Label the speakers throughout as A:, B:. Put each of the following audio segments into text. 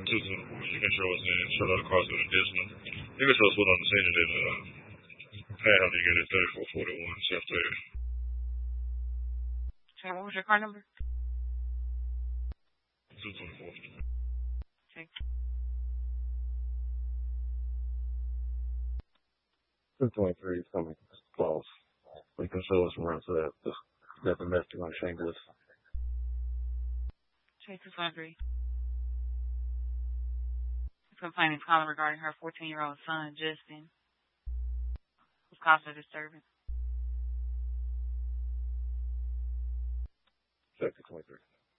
A: You can show us in, show that across the additional. You can show us what on the scene and then pad how to get it 3441 self there.
B: Okay, what was your car number?
A: 224.
B: Okay.
C: 223 is coming close. We can show us around to that domestic on Shingles.
B: Okay, 223. Complainant calling regarding her 14-year-old son, Justin, who's causing a disturbance.
C: Sector 23.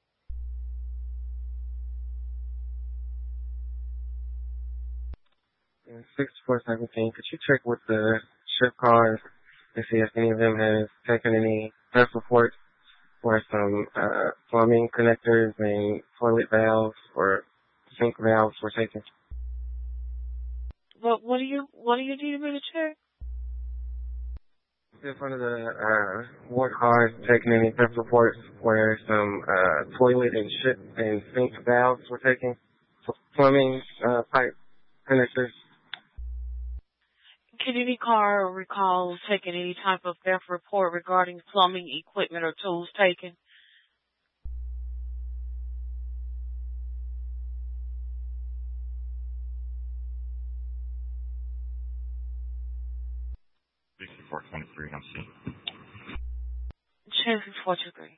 C: And 6417, could you check with the shift cars to see if any of them has taken any test reports for some plumbing connectors and toilet valves or sink valves were taken?
B: What do you need me to check?
C: If one of the ward cars taking any test reports where some toilet and sink valves were taken, plumbing pipe connectors.
B: Can any car recall taking any type of theft report regarding plumbing equipment or tools taken?
A: $64.23 on scene.
B: Chance 423.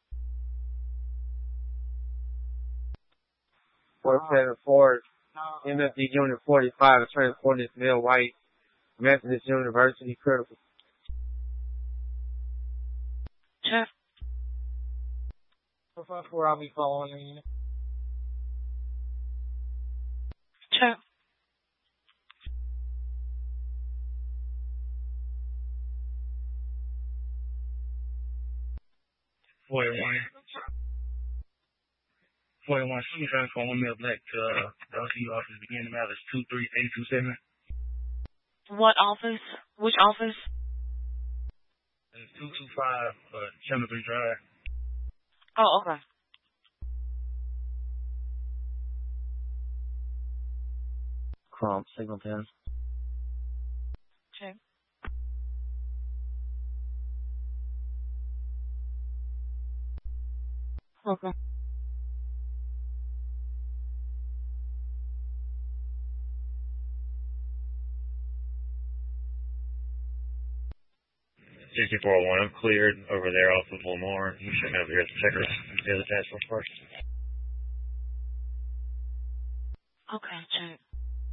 C: 474, MFD Unit 45, transported to Mill White Methodist University, critical.
B: Check.
C: 454, I'll be following the unit.
B: Check.
D: One, she transfer 1 mil black to the LCU office beginning matters 23827.
B: What office? Which office?
D: 225 Cemetery Drive.
B: Oh, okay.
C: Crump, signal 10.
B: Check. Okay.
A: $64.01, I'm cleared over there off of Lamar. You should have your checkers, the other task force first.
B: Okay, check.